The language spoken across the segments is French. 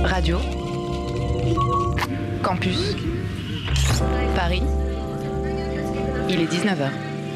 Radio Campus Paris. Il est 19h.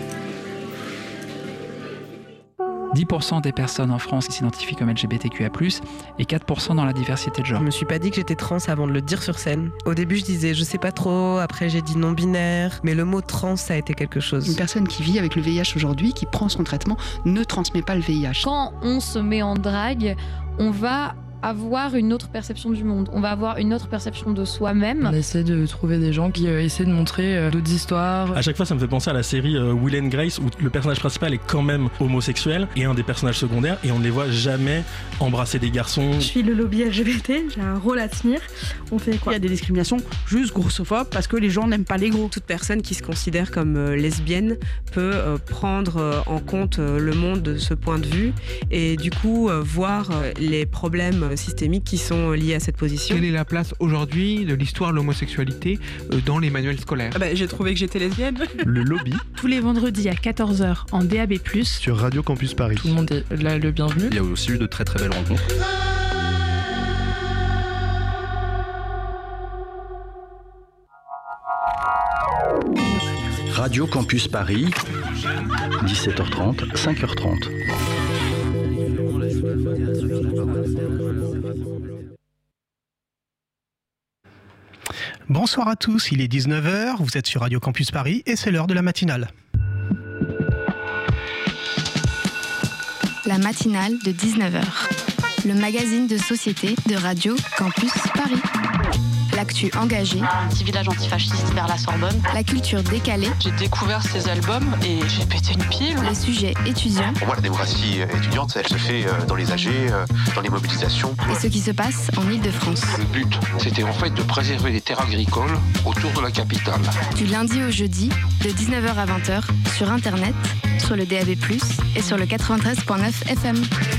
10% des personnes en France qui s'identifient comme LGBTQIA+, et 4% dans la diversité de genre. Je me suis pas dit que j'étais trans avant de le dire sur scène. Au début, je disais je sais pas trop, après j'ai dit non-binaire, mais le mot trans, ça a été quelque chose. Une personne qui vit avec le VIH aujourd'hui, qui prend son traitement, ne transmet pas le VIH. Quand on se met en drague, on va avoir une autre perception du monde, on va avoir une autre perception de soi-même. On essaie de trouver des gens qui essaient de montrer d'autres histoires. À chaque fois, ça me fait penser à la série Will and Grace, où le personnage principal est quand même homosexuel et un des personnages secondaires, et on ne les voit jamais embrasser des garçons. Je suis le lobby LGBT, j'ai un rôle à tenir. On fait quoi ? Il y a des discriminations juste grossophobes parce que les gens n'aiment pas les gros. Toute personne qui se considère comme lesbienne peut prendre en compte le monde de ce point de vue et du coup voir les problèmes systémiques qui sont liés à cette position. Quelle est la place aujourd'hui de l'histoire de l'homosexualité dans les manuels scolaires ? J'ai trouvé que j'étais lesbienne. Le lobby. Tous les vendredis à 14h en DAB+. Sur Radio Campus Paris. Tout le monde est là le bienvenu. Il y a aussi eu de très très belles rencontres. Radio Campus Paris, 17h30, 5h30. Bonsoir à tous, il est 19h, vous êtes sur Radio Campus Paris et c'est l'heure de la matinale. La matinale de 19h, le magazine de société de Radio Campus Paris. L'actu engagée, un petit village antifasciste vers la Sorbonne. La culture décalée. J'ai découvert ces albums et j'ai pété une pile. Les sujets étudiants. Pour moi, la démocratie étudiante, elle se fait dans les AG, dans les mobilisations. Et ce qui se passe en Ile-de-France. Le but, c'était en fait de préserver les terres agricoles autour de la capitale. Du lundi au jeudi, de 19h à 20h, sur Internet, sur le DAB+, et sur le 93.9 FM.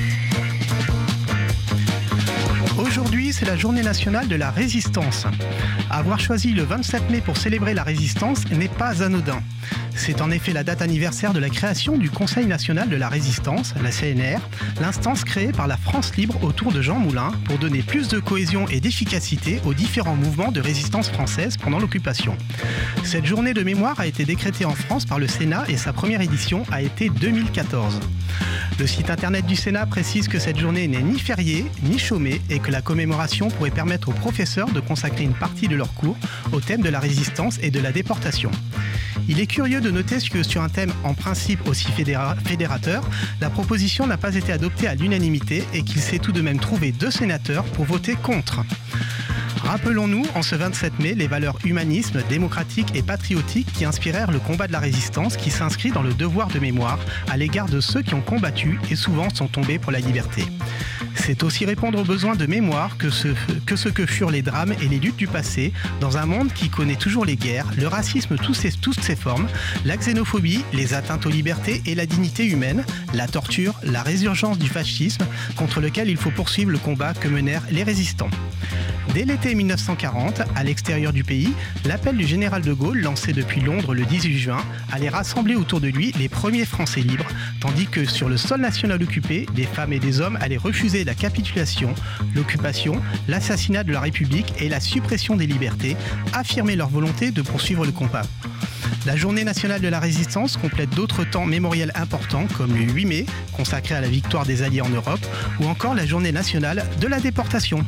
Aujourd'hui, c'est la journée nationale de la résistance. Avoir choisi le 27 mai pour célébrer la résistance n'est pas anodin. C'est en effet la date anniversaire de la création du Conseil national de la résistance, la CNR, l'instance créée par la France libre autour de Jean Moulin pour donner plus de cohésion et d'efficacité aux différents mouvements de résistance française pendant l'occupation. Cette journée de mémoire a été décrétée en France par le Sénat et sa première édition a été 2014. Le site internet du Sénat précise que cette journée n'est ni fériée, ni chômée et que la commémoration pourrait permettre aux professeurs de consacrer une partie de leurs cours au thème de la résistance et de la déportation. Il est curieux de noter que sur un thème en principe aussi fédérateur, la proposition n'a pas été adoptée à l'unanimité et qu'il s'est tout de même trouvé 2 sénateurs pour voter contre. Rappelons-nous, en ce 27 mai, les valeurs humanisme, démocratique et patriotique qui inspirèrent le combat de la résistance qui s'inscrit dans le devoir de mémoire à l'égard de ceux qui ont combattu et souvent sont tombés pour la liberté. C'est aussi répondre aux besoins de mémoire que ce que furent les drames et les luttes du passé dans un monde qui connaît toujours les guerres, le racisme toutes ses formes, la xénophobie, les atteintes aux libertés et la dignité humaine, la torture, la résurgence du fascisme contre lequel il faut poursuivre le combat que menèrent les résistants. Dès l'été 1940, à l'extérieur du pays, l'appel du général de Gaulle, lancé depuis Londres le 18 juin, allait rassembler autour de lui les premiers Français libres, tandis que sur le sol national occupé, des femmes et des hommes allaient refuser la capitulation, l'occupation, l'assassinat de la République et la suppression des libertés, affirmer leur volonté de poursuivre le combat. La journée nationale de la résistance complète d'autres temps mémoriels importants comme le 8 mai, consacré à la victoire des Alliés en Europe, ou encore la journée nationale de la déportation.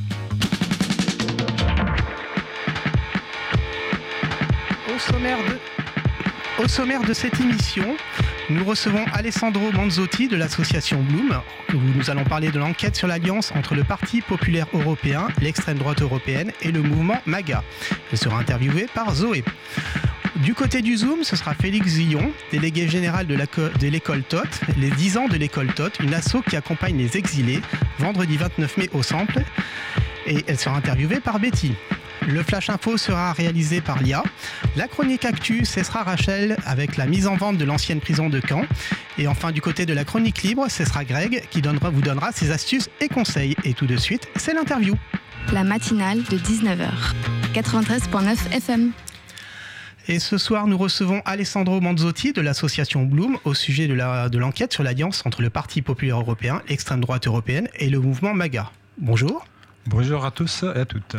Au sommaire de cette émission, nous recevons Alessandro Manzotti de l'association Bloom, où nous allons parler de l'enquête sur l'alliance entre le Parti populaire européen, l'extrême droite européenne et le mouvement MAGA. Elle sera interviewée par Zoé. Du côté du Zoom, ce sera Félix Zillon, délégué général de l'école TOT, les 10 ans de l'école TOT, une asso qui accompagne les exilés, vendredi 29 mai au Sample, et elle sera interviewée par Betty. Le Flash Info sera réalisé par Lia. La chronique Actu, ce sera Rachel avec la mise en vente de l'ancienne prison de Caen. Et enfin, du côté de la chronique libre, ce sera Greg qui vous donnera ses astuces et conseils. Et tout de suite, c'est l'interview. La matinale de 19h, 93.9 FM. Et ce soir, nous recevons Alessandro Manzotti de l'association Bloom au sujet de l'enquête sur l'alliance entre le Parti populaire européen, l'extrême droite européenne et le mouvement MAGA. Bonjour. Bonjour à tous et à toutes.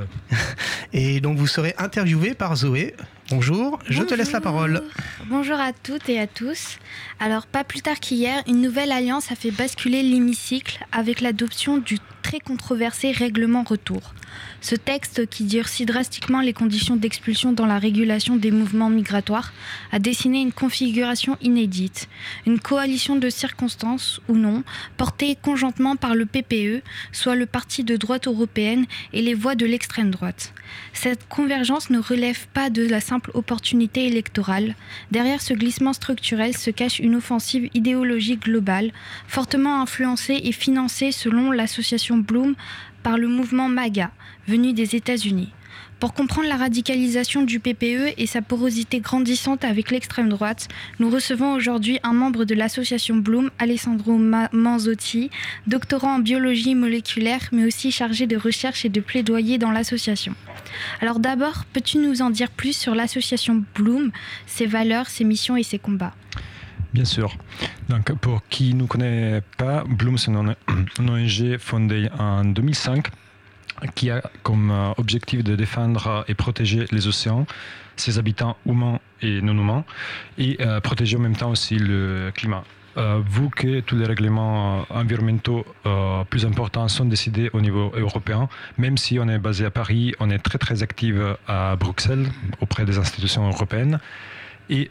Et donc vous serez interviewé par Zoé. Bonjour, je te laisse la parole. Bonjour à toutes et à tous. Alors, pas plus tard qu'hier, une nouvelle alliance a fait basculer l'hémicycle avec l'adoption du très controversé règlement retour. Ce texte, qui durcit drastiquement les conditions d'expulsion dans la régulation des mouvements migratoires, a dessiné une configuration inédite. Une coalition de circonstances, ou non, portée conjointement par le PPE, soit le parti de droite européenne, et les voix de l'extrême droite. Cette convergence ne relève pas de la simple opportunité électorale. Derrière ce glissement structurel se cache une offensive idéologique globale, fortement influencée et financée selon l'association Bloom par le mouvement MAGA, venu des États-Unis. Pour comprendre la radicalisation du PPE et sa porosité grandissante avec l'extrême droite, nous recevons aujourd'hui un membre de l'association Bloom, Alessandro Manzotti, doctorant en biologie moléculaire, mais aussi chargé de recherche et de plaidoyer dans l'association. Alors d'abord, peux-tu nous en dire plus sur l'association Bloom, ses valeurs, ses missions et ses combats ? Bien sûr. Donc, pour qui ne connaît pas, Bloom, c'est une ONG fondée en 2005 qui a comme objectif de défendre et protéger les océans, ses habitants humains et non humains, et protéger en même temps aussi le climat. Vu que tous les règlements environnementaux plus importants sont décidés au niveau européen, même si on est basé à Paris, on est très très actif à Bruxelles auprès des institutions européennes. Et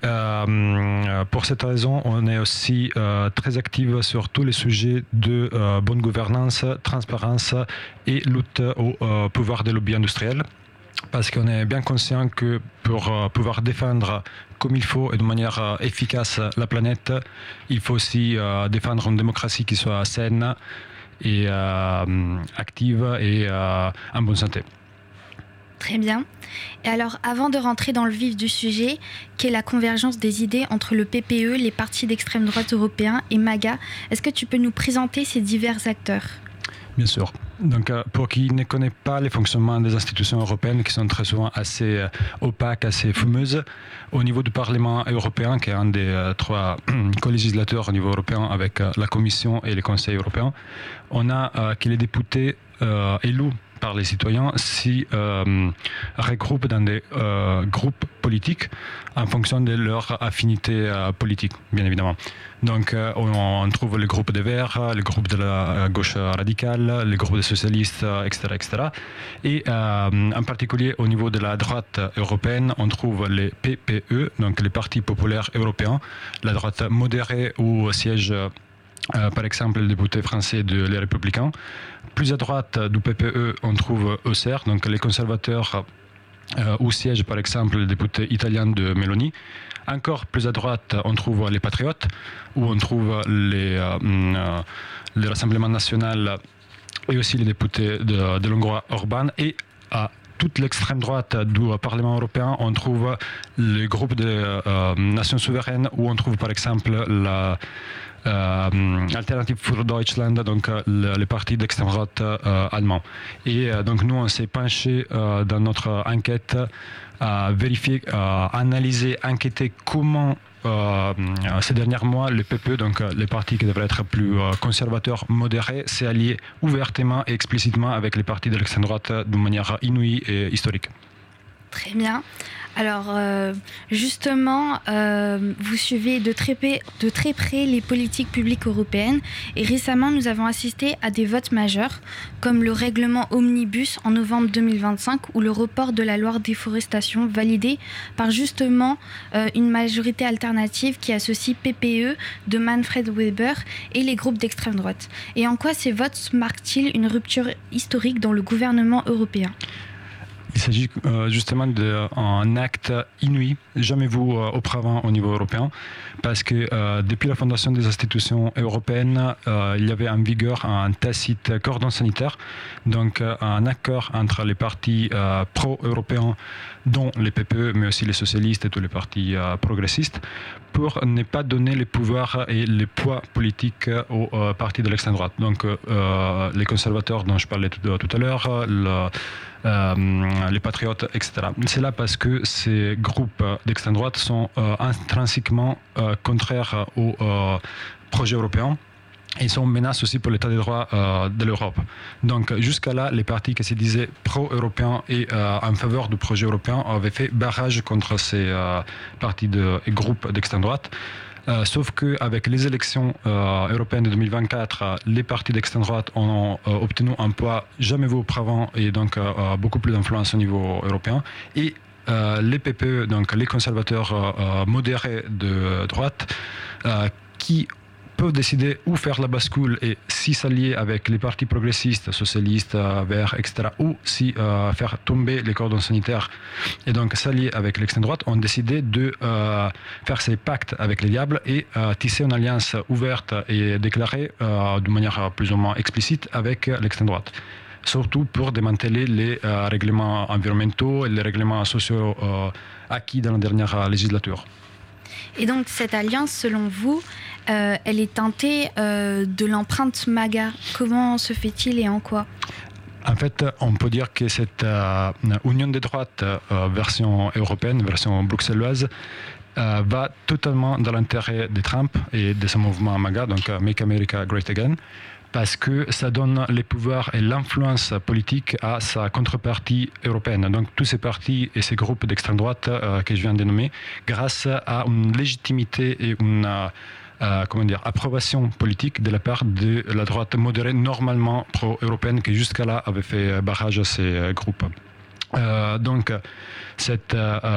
pour cette raison, on est aussi très actif sur tous les sujets de bonne gouvernance, transparence et lutte au pouvoir des lobbies industriels. Parce qu'on est bien conscient que pour pouvoir défendre comme il faut et de manière efficace la planète, il faut aussi défendre une démocratie qui soit saine et active et en bonne santé. Très bien. Et alors, avant de rentrer dans le vif du sujet, qu'est la convergence des idées entre le PPE, les partis d'extrême droite européens et MAGA, est-ce que tu peux nous présenter ces divers acteurs ? Bien sûr. Donc, pour qui ne connaît pas les fonctionnements des institutions européennes, qui sont très souvent assez opaques, assez fumeuses, au niveau du Parlement européen, qui est un des trois co-législateurs au niveau européen avec la Commission et le Conseil européen, on a que les députés élus par les citoyens s'y regroupent dans des groupes politiques en fonction de leur affinité politique, bien évidemment. Donc on trouve le groupe des Verts, le groupe de la gauche radicale, le groupe des socialistes, etc. etc. Et en particulier au niveau de la droite européenne, on trouve les PPE, donc les partis populaires européens, la droite modérée où siège par exemple le député français Les Républicains. Plus à droite du PPE, on trouve ECR, donc les conservateurs, où siège par exemple le député italien de Meloni. Encore plus à droite, on trouve les Patriotes, où on trouve le Rassemblement national et aussi les députés de l'Hongrois Orban. Et à toute l'extrême droite du Parlement européen, on trouve le groupe des nations souveraines, où on trouve par exemple la Alternative für Deutschland, donc le parti d'extrême droite allemand. Et donc nous, on s'est penché dans notre enquête à vérifier, à analyser, enquêter comment ces derniers mois, le PPE, donc les partis qui devraient être plus conservateurs, modérés, s'est allié ouvertement et explicitement avec les partis de l'extrême droite d'une manière inouïe et historique. Très bien. Alors, justement, vous suivez de très près les politiques publiques européennes et récemment, nous avons assisté à des votes majeurs comme le règlement Omnibus en novembre 2025 ou le report de la loi déforestation validé par justement une majorité alternative qui associe PPE de Manfred Weber et les groupes d'extrême droite. Et en quoi ces votes marquent-ils une rupture historique dans le gouvernement européen ? Il s'agit justement d'un acte inouï, jamais vu auparavant au niveau européen, parce que depuis la fondation des institutions européennes, il y avait en vigueur un tacite cordon sanitaire, donc un accord entre les partis pro-européens, dont les PPE, mais aussi les socialistes et tous les partis progressistes, pour ne pas donner les pouvoirs et les poids politiques aux partis de l'extrême droite. Donc les conservateurs dont je parlais tout à l'heure, les patriotes, etc. C'est là parce que ces groupes d'extrême droite sont intrinsèquement contraires au projet européen Et ils sont une menace aussi pour l'état de droit de l'Europe. Donc jusqu'à là, les partis qui se disaient pro-européens et en faveur du projet européen avaient fait barrage contre ces partis et groupes d'extrême droite. Sauf qu'avec les élections européennes de 2024, les partis d'extrême droite ont obtenu un poids jamais vu auparavant et donc beaucoup plus d'influence au niveau européen. Et les PPE, donc les conservateurs modérés de droite, qui peuvent décider où faire la bascule et si s'allier avec les partis progressistes, socialistes, verts, etc., ou si faire tomber les cordons sanitaires et donc s'allier avec l'extrême droite, ont décidé de faire ces pactes avec les diables et tisser une alliance ouverte et déclarée de manière plus ou moins explicite avec l'extrême droite. Surtout pour démanteler les règlements environnementaux et les règlements sociaux acquis dans la dernière législature. Et donc cette alliance, selon vous, elle est teintée de l'empreinte MAGA. Comment se fait-il et en quoi ? En fait, on peut dire que cette union de droite version européenne, version bruxelloise, va totalement dans l'intérêt de Trump et de son mouvement MAGA, donc Make America Great Again, parce que ça donne les pouvoirs et l'influence politique à sa contrepartie européenne. Donc tous ces partis et ces groupes d'extrême droite que je viens de nommer, grâce à une légitimité et une approbation politique de la part de la droite modérée, normalement pro-européenne, qui jusqu'à là avait fait barrage à ces groupes. Donc cette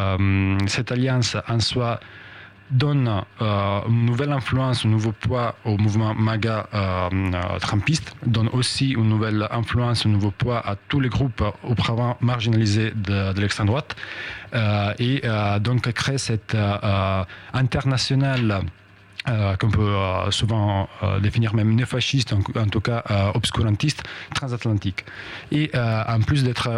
alliance en soi donne une nouvelle influence, un nouveau poids au mouvement MAGA trumpiste, donne aussi une nouvelle influence, un nouveau poids à tous les groupes auparavant marginalisés de l'extrême droite, et donc crée cette internationale qu'on peut souvent définir même néofasciste, en tout cas obscurantiste, transatlantique. Et en plus d'être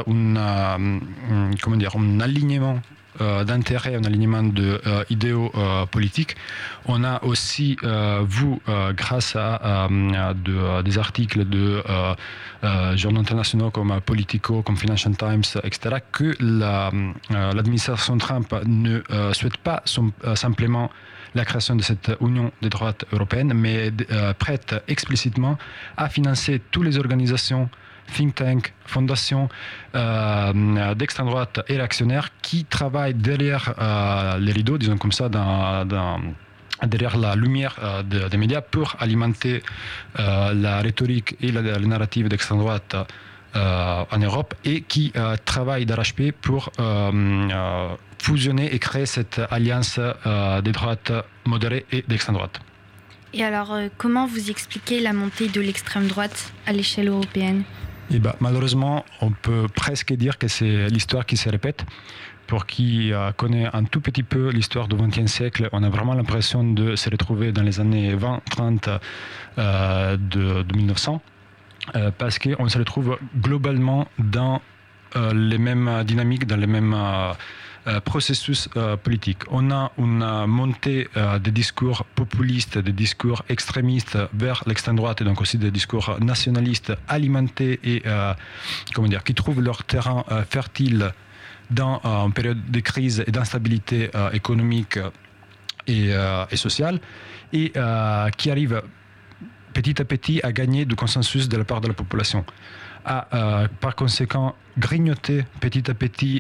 un alignement d'intérêt, un alignement d'idéaux politiques, on a aussi vu, grâce à des articles de journaux internationaux comme Politico, comme Financial Times, etc., que l'administration Trump ne souhaite pas simplement la création de cette union des droites européennes, mais prête explicitement à financer toutes les organisations, think tanks, fondations d'extrême droite et réactionnaires qui travaillent derrière les rideaux, disons comme ça, derrière la lumière des médias pour alimenter la rhétorique et la narrative d'extrême droite en Europe et qui travaillent d'arrache-pied pour fusionner et créer cette alliance des droites modérées et d'extrême droite. Et alors, comment vous expliquez la montée de l'extrême droite à l'échelle européenne ? Malheureusement, on peut presque dire que c'est l'histoire qui se répète. Pour qui connaît un tout petit peu l'histoire du XXe siècle, on a vraiment l'impression de se retrouver dans les années 20-30 de 1900, parce qu'on se retrouve globalement dans les mêmes dynamiques, dans les mêmes processus politiques. On a une montée des discours populistes, des discours extrémistes vers l'extrême droite et donc aussi des discours nationalistes alimentés et qui trouvent leur terrain fertile dans une période de crise et d'instabilité économique et sociale et qui arrivent petit à petit à gagner du consensus de la part de la population. Par conséquent, grignoter petit à petit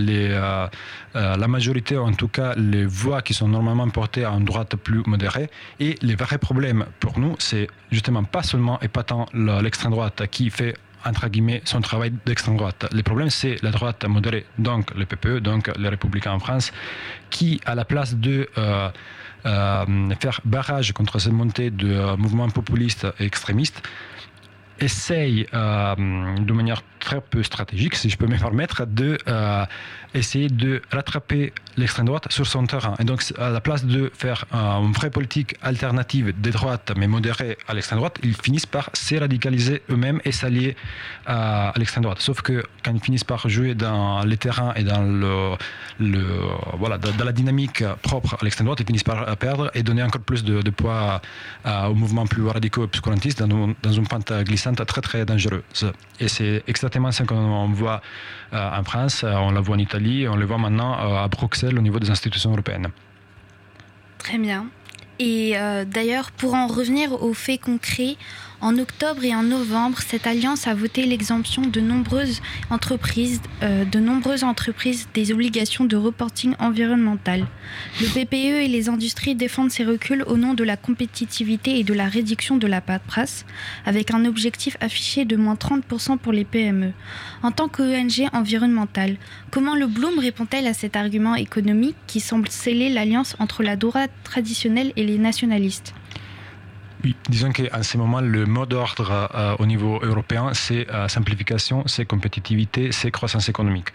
la majorité, en tout cas les voix qui sont normalement portées à une droite plus modérée. Et les vrais problèmes pour nous, c'est justement pas seulement et pas tant l'extrême droite qui fait entre guillemets son travail d'extrême droite. Le problème, c'est la droite modérée, donc le PPE, donc les Républicains en France, qui, à la place de faire barrage contre cette montée de mouvements populistes et extrémistes, essaye de manière très peu stratégique, si je peux me permettre, essayer de rattraper l'extrême droite sur son terrain. Et donc, à la place de faire une vraie politique alternative des droites, mais modérée à l'extrême droite, ils finissent par se radicaliser eux-mêmes et s'allier à l'extrême droite. Sauf que quand ils finissent par jouer dans les terrains et dans dans la dynamique propre à l'extrême droite, ils finissent par perdre et donner encore plus de poids aux mouvements plus radicaux et obscurantistes dans une pente glissante très très dangereuse. Et c'est exactement ce qu'on voit en France, on la voit en Italie, on le voit maintenant à Bruxelles au niveau des institutions européennes. Très bien. Et d'ailleurs, pour en revenir aux faits concrets, en octobre et en novembre, cette alliance a voté l'exemption de nombreuses entreprises des obligations de reporting environnemental. Le BPE et les industries défendent ces reculs au nom de la compétitivité et de la réduction de la paperasse, avec un objectif affiché de moins 30% pour les PME. En tant qu'ONG environnementale, comment le Bloom répond-elle à cet argument économique qui semble sceller l'alliance entre la droite traditionnelle et les nationalistes ? Oui, disons qu'en ce moment, le mot d'ordre au niveau européen, c'est simplification, c'est compétitivité, c'est croissance économique.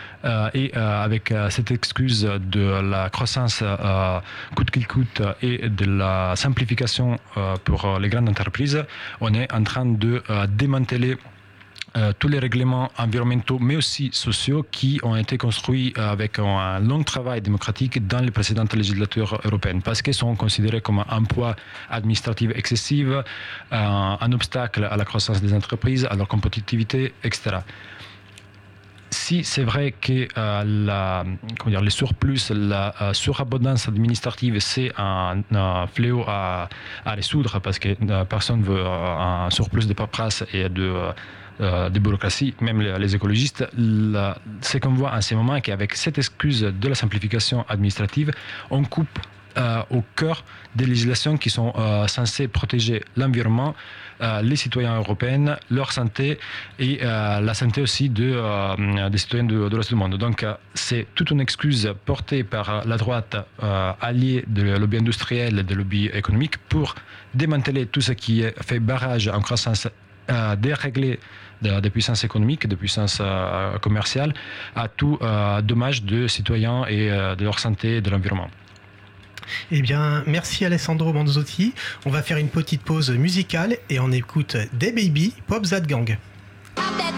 Avec cette excuse de la croissance coûte qu'il coûte et de la simplification pour les grandes entreprises, on est en train de démanteler tous les règlements environnementaux, mais aussi sociaux, qui ont été construits avec un long travail démocratique dans les précédentes législatures européennes, parce qu'ils sont considérés comme un poids administratif excessif, un obstacle à la croissance des entreprises, à leur compétitivité, etc. Si c'est vrai que les surplus, la surabondance administrative, c'est un fléau à résoudre, parce que personne ne veut un surplus de paperasse et de bureaucratie, même les écologistes, ce qu'on voit en ce moment est qu'avec cette excuse de la simplification administrative, on coupe au cœur des législations qui sont censées protéger l'environnement, les citoyens européens, leur santé et la santé aussi des citoyens de reste du monde. Donc c'est toute une excuse portée par la droite alliée de lobby industriel et de lobby économique pour démanteler tout ce qui est fait barrage en croissance dérégler des puissances économiques, des puissances commerciales, à tout dommage de citoyens et de leur santé et de l'environnement. Eh bien, merci Alessandro Manzotti. On va faire une petite pause musicale et on écoute Des Baby, Pop That Gang.